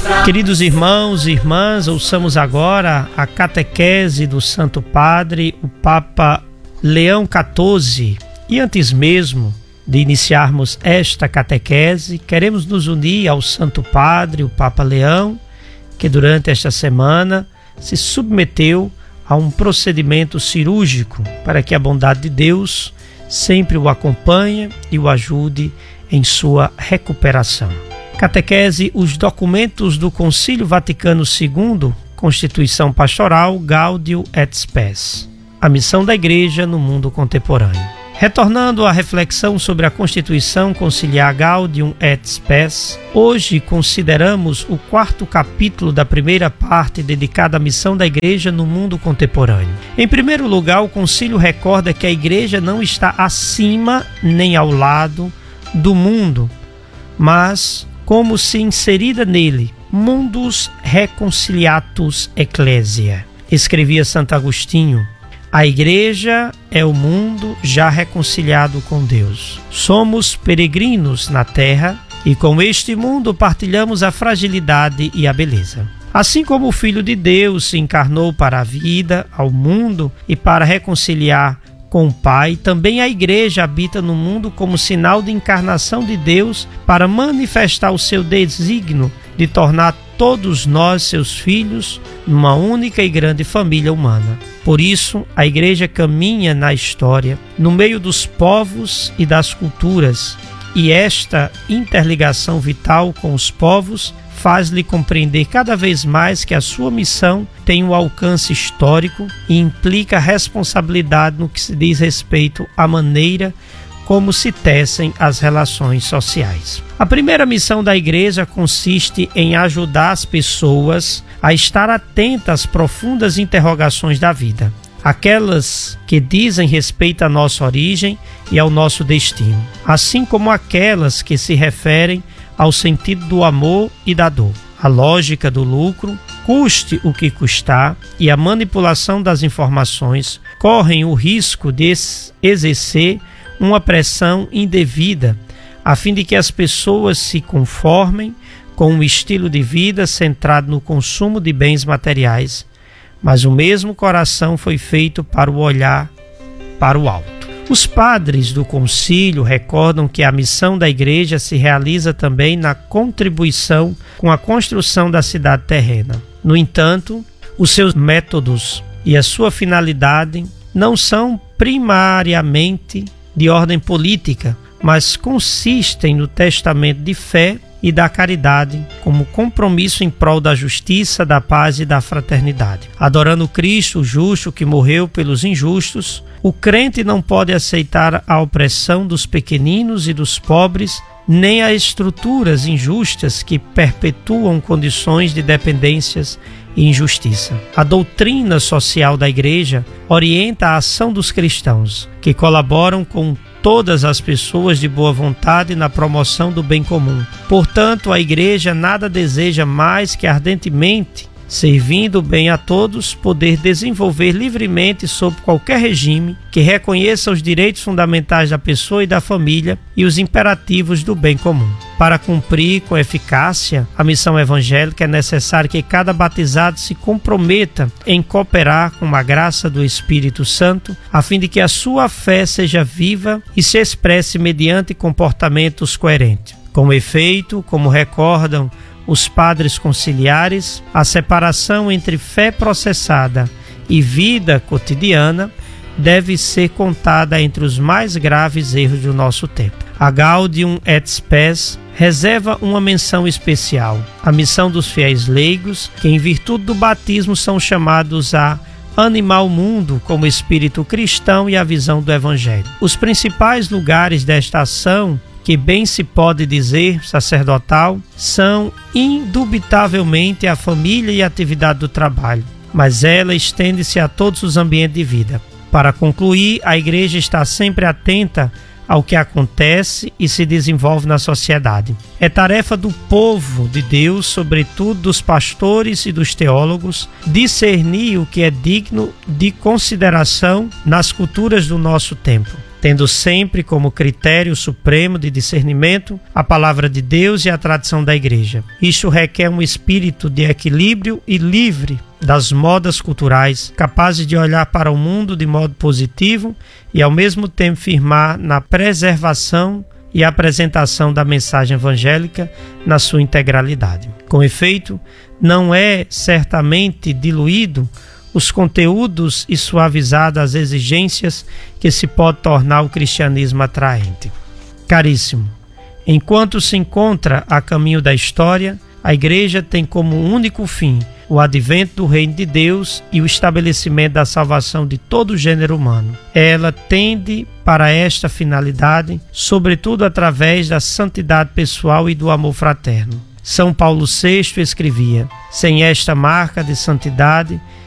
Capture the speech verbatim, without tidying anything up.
Queridos irmãos e irmãs, ouçamos agora a catequese do Santo Padre, o Papa Leão quatorze. E antes mesmo de iniciarmos esta catequese, queremos nos unir ao Santo Padre, o Papa Leão, que durante esta semana se submeteu a um procedimento cirúrgico para que a bondade de Deus sempre o acompanhe e o ajude em sua recuperação. Catequese, os documentos do Concílio Vaticano segundo, Constituição Pastoral, Gaudium et Spes, a missão da Igreja no mundo contemporâneo. Retornando à reflexão sobre a Constituição Conciliar Gaudium et Spes, hoje consideramos o quarto capítulo da primeira parte dedicada à missão da Igreja no mundo contemporâneo. Em primeiro lugar, o Concílio recorda que a Igreja não está acima nem ao lado do mundo, mas como se inserida nele, mundus reconciliatus ecclesia. Escrevia Santo Agostinho: a Igreja é o mundo já reconciliado com Deus. Somos peregrinos na terra e com este mundo partilhamos a fragilidade e a beleza. Assim como o Filho de Deus se encarnou para a vida, ao mundo e para reconciliar com o Pai, também a Igreja habita no mundo como sinal de encarnação de Deus para manifestar o seu desígnio de tornar todos nós, seus filhos, numa única e grande família humana. Por isso, a Igreja caminha na história, no meio dos povos e das culturas, e esta interligação vital com os povos faz-lhe compreender cada vez mais que a sua missão tem um alcance histórico e implica responsabilidade no que se diz respeito à maneira como se tecem as relações sociais. A primeira missão da Igreja consiste em ajudar as pessoas a estar atentas às profundas interrogações da vida, aquelas que dizem respeito à nossa origem e ao nosso destino, assim como aquelas que se referem ao sentido do amor e da dor, a lógica do lucro, custe o que custar, e a manipulação das informações correm o risco de exercer uma pressão indevida, a fim de que as pessoas se conformem com um estilo de vida centrado no consumo de bens materiais, mas o mesmo coração foi feito para o olhar para o alto. Os padres do concílio recordam que a missão da Igreja se realiza também na contribuição com a construção da cidade terrena. No entanto, os seus métodos e a sua finalidade não são primariamente de ordem política, mas consistem no testamento de fé e da caridade como compromisso em prol da justiça, da paz e da fraternidade. Adorando Cristo, o justo que morreu pelos injustos, o crente não pode aceitar a opressão dos pequeninos e dos pobres, nem as estruturas injustas que perpetuam condições de dependências e injustiça. A doutrina social da Igreja orienta a ação dos cristãos, que colaboram com todas as pessoas de boa vontade na promoção do bem comum. Portanto, a Igreja nada deseja mais que ardentemente, servindo bem a todos, poder desenvolver livremente sob qualquer regime que reconheça os direitos fundamentais da pessoa e da família e os imperativos do bem comum. Para cumprir com eficácia a missão evangélica, é necessário que cada batizado se comprometa em cooperar com a graça do Espírito Santo, a fim de que a sua fé seja viva e se expresse mediante comportamentos coerentes. Com efeito, como recordam os padres conciliares, a separação entre fé processada e vida cotidiana deve ser contada entre os mais graves erros do nosso tempo. A Gaudium et Spes reserva uma menção especial à missão dos fiéis leigos, que em virtude do batismo são chamados a animar o mundo como espírito cristão e a visão do Evangelho. Os principais lugares desta ação, que bem se pode dizer sacerdotal, são indubitavelmente a família e a atividade do trabalho, mas ela estende-se a todos os ambientes de vida. Para concluir, a Igreja está sempre atenta ao que acontece e se desenvolve na sociedade. É tarefa do povo de Deus, sobretudo dos pastores e dos teólogos, discernir o que é digno de consideração nas culturas do nosso tempo. tendo sempre como critério supremo de discernimento a palavra de Deus e a tradição da Igreja. Isto requer um espírito de equilíbrio e livre das modas culturais, capazes de olhar para o mundo de modo positivo e ao mesmo tempo firmar na preservação e apresentação da mensagem evangélica na sua integralidade. Com efeito, não é certamente diluído os conteúdos e suavizado as exigências que se pode tornar o cristianismo atraente. Caríssimo, enquanto se encontra a caminho da história, a Igreja tem como único fim o advento do reino de Deus e o estabelecimento da salvação de todo o gênero humano. Ela tende para esta finalidade, sobretudo através da santidade pessoal e do amor fraterno. São Paulo sexto escrevia: sem esta marca de santidade,